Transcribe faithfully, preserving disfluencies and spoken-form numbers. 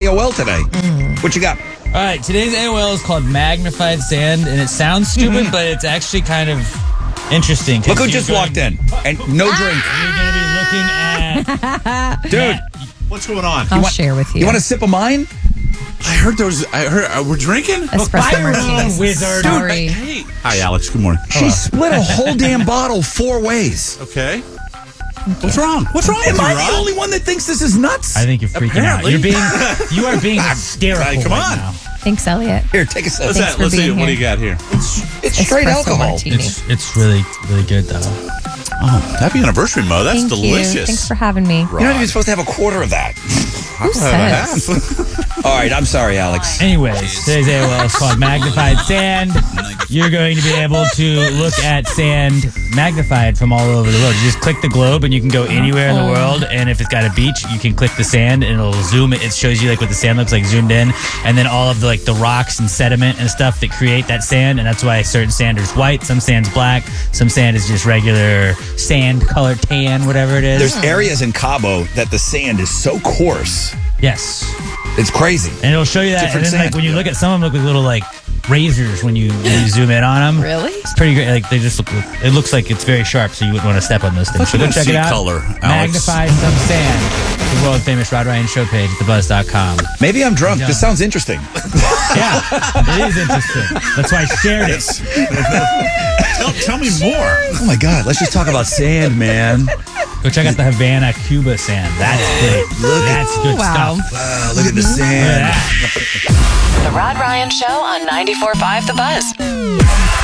O L today. Mm. What you got? All right, today's A O L is called magnified sand, and it sounds stupid, but it's actually kind of interesting. Look who just going, walked in, and no drink. You're going to be looking at... Dude, what's going on? I'll you want, share with you. You want a sip of mine? I heard those. I heard uh, we're drinking. Espresso martinis. Wizard. Sorry. Hey, hi, Alex. Good morning. She split a whole damn bottle four ways. Okay. What's wrong? What's wrong Am with I you, the Rob? only one that thinks this is nuts? I think you're freaking Apparently. out. You're being, you are being hysterical Hey, come right on. now. Thanks, Elliot. Here, take a sip. What's Thanks that? for Let's see. being What do here. you got here? It's straight Espresso alcohol. martini. It's it's really really good though. Oh, happy anniversary, Mo. That's Thank delicious. you. Thanks for having me. You're not even supposed to have a quarter of that. Who says? All right, I'm sorry, Alex. Anyways, today's A O L is called magnified sand. You're going to be able to look at sand magnified from all over the world. You just click the globe and you can go anywhere in the world. And if it's got a beach, you can click the sand and it'll zoom it. It shows you like what the sand looks like zoomed in, and then all of the like the rocks and sediment and stuff that create that sand. And that's why certain sand is white, some sand's black, some sand is just regular sand color tan, whatever it is. There's areas in Cabo that the sand is so coarse. Yes. It's crazy. And it'll show you that. Different and then, like, sand. when you look at some of them, look like little, like, razors when you, when you zoom in on them. Really? It's pretty great. Like, they just look, it looks like it's very sharp, so you wouldn't want to step on those things. Thought So you go didn't check see it out. color, Alex. Magnify some sand. The world famous Rod Ryan show page at the buzz dot com. Maybe I'm drunk. Yeah. This sounds interesting. Yeah, it is interesting. That's why I shared it. tell, tell me more. Oh my God, let's just talk about sand, man. Go check out the Havana, Cuba sand. That's great. Look at- That's good Wow. stuff. Wow, look at the Look at sand. that. The Rod Ryan Show on ninety-four point five The Buzz.